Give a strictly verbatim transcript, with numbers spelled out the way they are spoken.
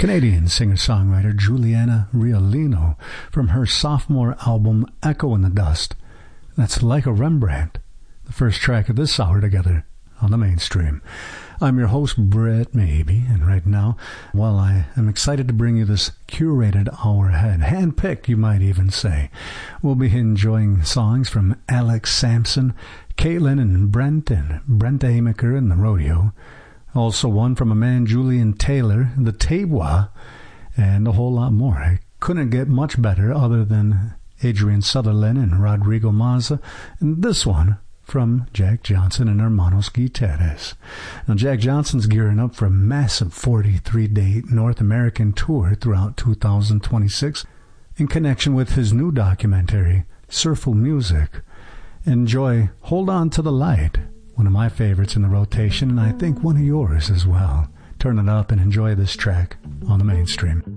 Canadian singer-songwriter Juliana Riolino from her sophomore album Echo in the Dust. That's Like a Rembrandt, the first track of this hour together on the Mainstream. I'm your host, Brett Maybe, and right now, well, I am excited to bring you this curated hour ahead, hand-picked, you might even say. We'll be enjoying songs from Alex Sampson, Caitlin and Brent, and Brent Amaker and the Rodeo. Also one from a man, Julian Taylor, the Tewa, and a whole lot more. I couldn't get much better other than Adrian Sutherland and Rodrigo Mazza, and this one from Jack Johnson and Hermanos Guitares. Now, Jack Johnson's gearing up for a massive forty-three day North American tour throughout two thousand twenty-six in connection with his new documentary, Surful Music. Enjoy Hold On to the Light, one of my favorites in the rotation, and I think one of yours as well. Turn it up and enjoy this track on the Mainstream.